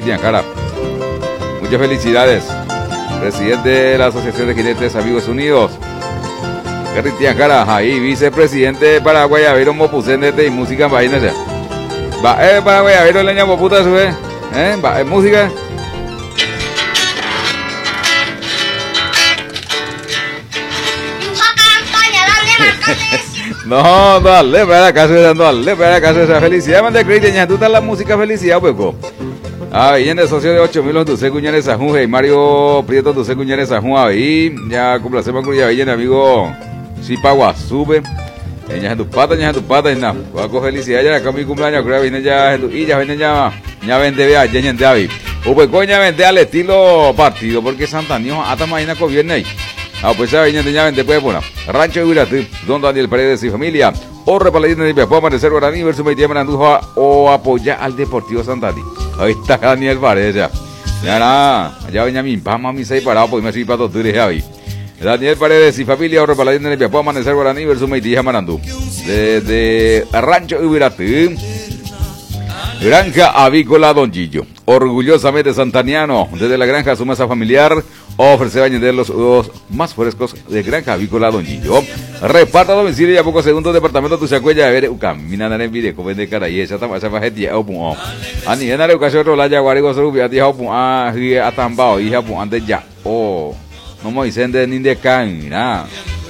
Cristian Jara. Muchas felicidades. Presidente de la Asociación de Jinetes Amigos Unidos. Cristian Jara, ahí, vicepresidente de Paraguay, Avero Mopusendete y música, imagínense. Va, Paraguay, Avero leña poputa, sube. Va, música. No, dale para acá, dale para acá, esa felicidad, man de Cristian, ya tú estás la música felicidad, hueco. Ahí en el socio de 8.000 los Dulce Cuñares Sajún, y Mario Prieto Dulce Cuñares Sajún, ahí, ya complacemos con ya en amigo Zipagua, sube. Ya en tu pata, y nada, con felicidad, ya acá mi cumpleaños, creo que viene ya, y ya viene ya vende, vea, ya en David. Pues coña vende al estilo partido, porque Santa Niño hasta mañana con viernes ahí. Pues ya vende puede poner Rancho de Huiratí, don Daniel Paredes y familia. O repaladín de Piapó, Amanecer Guaraní, versus Meitía Maranduja, o apoya al Deportivo Santani. Ahí está Daniel Paredes ya. Ya nada, ya venía mi pama, mi seis parado, pues me soy para todos ahí. Daniel Paredes y familia, o repaladín de Piapó, Amanecer Guaraní, versus Meitía Marandú. Desde Rancho de Huiratí, Granja Avícola Don Gillo, orgullosamente santaniano, desde la granja a su mesa familiar, ofrece a vender los huevos más frescos de Granja Avícola Don Gillo. Reparta a domicilio y a pocos segundos departamento tu sacuella de ver, camina en video, come de cara y esa fajetía, a ni en la educación la yaguarigo sorubia, tía, a tambao, hija, antes ya, no me dicen de ni de camina.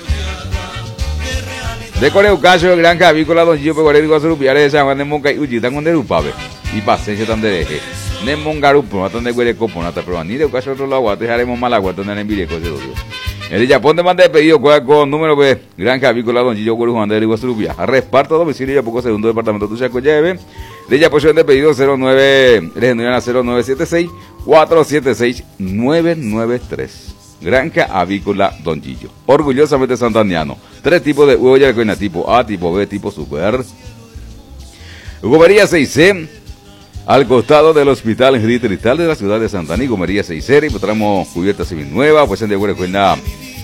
De Coreo Caso de Granja Avícola Don Gillo, pero digo a sorubia, esa Juan de Monca y Ullita con derupabe, y pasencia tan de eje. Nemongarupo, no tan de Guereco, nata, pero ni de caso otro lado, dejaremos mal agua, donde en Videco se lo dio. El Japón de manda de pedido, con número B, Granja Avícola Don Gillo, Juan de Ribosrubia. Reparto a domicilio y a poco segundo departamento de Tuchaco Lleve. De Japón de pedido 0976 476 993. Granja Avícola Don Gillo. Orgullosamente santaniano. 3 tipos de huevo ya coina, tipo A, tipo B, tipo super. Gomería 6C. Al costado del Hospital Distrital de la ciudad de Santaní, Gomería 6C, y encontramos cubierta seminueva, pues en de cuena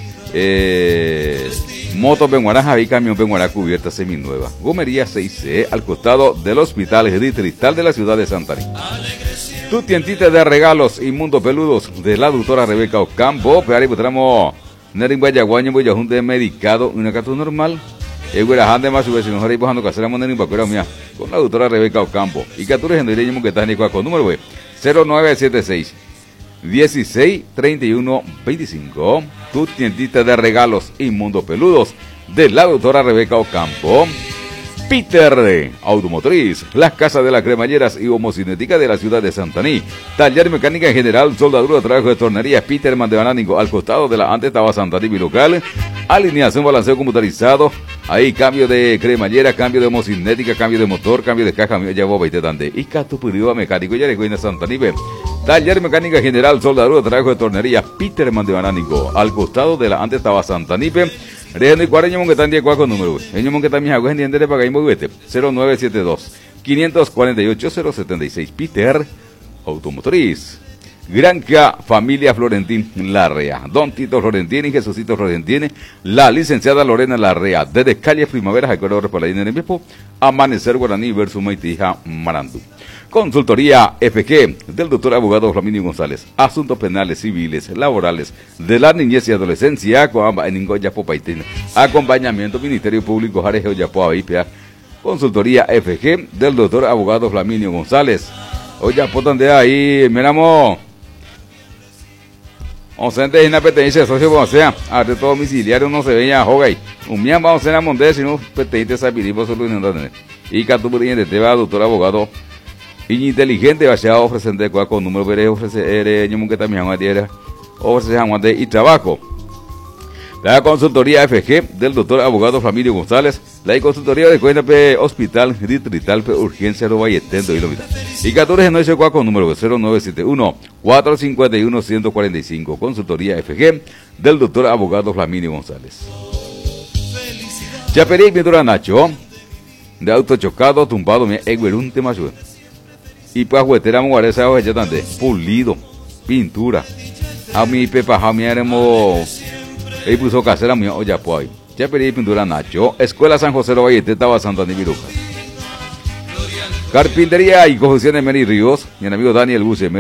moto Benguaraja y camión Benguaraja cubierta seminueva. Gomería 6C, al costado del Hospital Distrital de la ciudad de Santaní. Tu tiendita de regalos y mundo peludos de la doctora Rebeca Ocampo, pero ahí encontramos Nerimba Yaguaño, Boyajun de medicado, una carta normal. Egueraján de más su vecino, ahora bajando casera moneda en mía, con la doctora Rebeca Ocampo. Y captura en directo que está en con número 0976 16 31 25. Tu tiendita de regalos y mundo peludos de la doctora Rebeca Ocampo. Peter Automotriz, las casas de las cremalleras y homocinética de la ciudad de Santaní. Taller mecánica en general, soldadura, trabajo de tornería. Peterman de Banánico, al costado de la antes estaba Santaní bilocal. Alineación, balanceo computarizado. Ahí cambio de cremallera, cambio de homocinética, cambio de motor, cambio de caja, ya boba y te tande. Y catupuriva mecánico, ya le cuida Santaní. Taller mecánica general, soldadura, trabajo de tornería. Peterman de Banánico, al costado de la antes estaba Santaní. Rejeno y cuareño que están 10 con número. Eño que también hago en de pagar y 0972 548 076. Peter Automotriz. Granja Familia Florentín Larrea. Don Tito Florentín y Jesucito Florentín. La licenciada Lorena Larrea. Desde Calle Primavera, Jacobo Repaladín en el Pipo. Amanecer Guaraní versus Maitija Marandú. Consultoría FG del doctor abogado Flaminio González. Asuntos penales, civiles, laborales, de la niñez y adolescencia. Acompañamiento Ministerio Público Jarejeo Yapoa IPA. Consultoría FG del doctor abogado Flaminio González. Oye, potan de ahí, miramos. Vamos a tener una pertenencia de socio, como sea, ante todo domiciliario no se veía joga ahí. Un día vamos a hacer a monte, si no pertenencia a pedir por solo inundar. Y Catupuriña de Teba, doctor abogado. Y inteligente, vaya a ofrecer de con número veré, ofrecer, que también ofrecer aguante y trabajo. La consultoría FG del doctor abogado Flaminio González. La consultoría de cuenta Hospital Distrital Urgencia Roba y Etendo y lo mismo. Y 14 no hizo con número 0971 451 145. Consultoría FG del doctor abogado Flaminio González. Chapería y pintura Nacho. De auto chocado, tumbado, mi un tema. Y pues juguetera mugaresa o ya tante. Pulido. Pintura. A mi pepa, a mi haremos. Y puso casera mío, oye, pues. Chapería y pintura Nacho. Escuela San José Lo Valle, estaba Santana y Viruja. Carpintería y construcción de Mary Ríos. Mi amigo Daniel Buce.